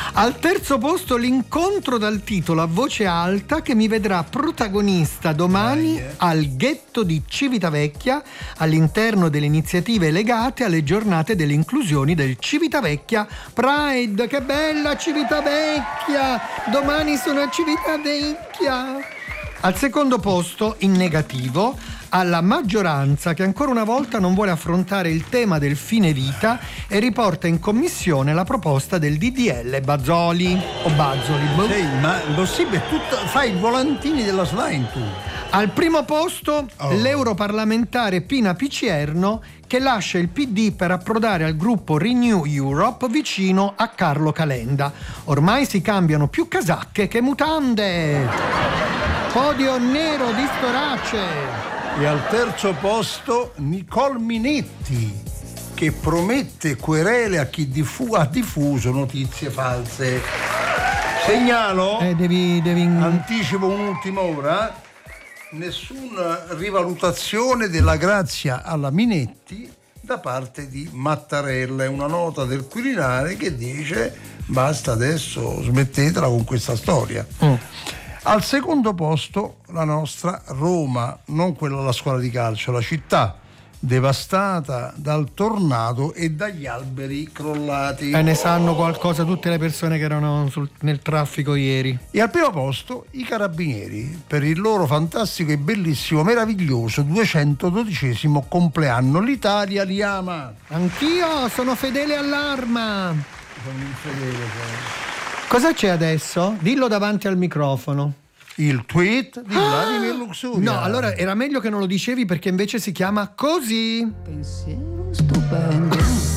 Al terzo posto l'incontro dal titolo a voce alta che mi vedrà protagonista domani al ghetto di Civitavecchia all'interno delle iniziative legate alle giornate delle inclusioni del Civitavecchia Pride. Che bella Civitavecchia! Domani sono a Civitavecchia. Al secondo posto, in negativo, alla maggioranza che ancora una volta non vuole affrontare il tema del fine vita e riporta in commissione la proposta del DDL Bazzoli o Bazzoli. Sì, ma è possibile, fai i volantini della slime tu. Al primo posto l'europarlamentare Pina Picierno che lascia il PD per approdare al gruppo Renew Europe vicino a Carlo Calenda. Ormai si cambiano più casacche che mutande. Podio nero di Storace. E al terzo posto Nicole Minetti, che promette querele a chi ha diffuso notizie false. Segnalo, anticipo un'ultima ora, nessuna rivalutazione della grazia alla Minetti da parte di Mattarella. È una nota del Quirinale che dice basta adesso, smettetela con questa storia. Al secondo posto la nostra Roma, non quella della scuola di calcio, la città devastata dal tornado e dagli alberi crollati. E ne sanno qualcosa tutte le persone che erano nel traffico ieri. E al primo posto i carabinieri per il loro fantastico e bellissimo, meraviglioso 212° compleanno. L'Italia li ama. Anch'io sono fedele all'arma. Sono infedele poi. Cosa c'è adesso? Dillo davanti al microfono. Il tweet di Vladimir Luxuria. No, allora era meglio che non lo dicevi perché invece si chiama così. Pensiero stupendo.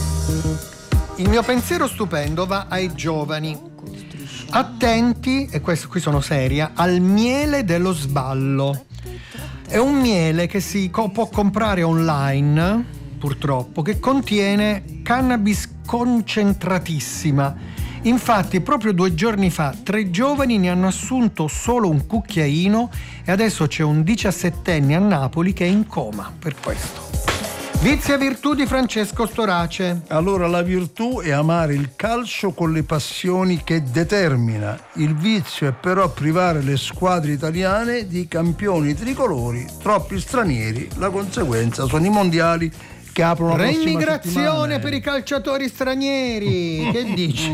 Il mio pensiero stupendo va ai giovani. Attenti, e questo qui sono seria, al miele dello sballo. È un miele che si può comprare online, purtroppo, che contiene cannabis concentratissima. Infatti proprio 2 giorni fa 3 giovani ne hanno assunto solo un cucchiaino e adesso c'è un 17enne a Napoli che è in coma per questo. Vizi e virtù di Francesco Storace. Allora la virtù è amare il calcio con le passioni che determina. Il vizio è però privare le squadre italiane di campioni tricolori, troppi stranieri, la conseguenza sono i mondiali che aprono la prossima reimmigrazione per i calciatori stranieri. Che dici?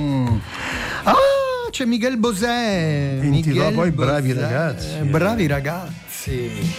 C'è Miguel Bosè. Poi bravi ragazzi. Bravi ragazzi.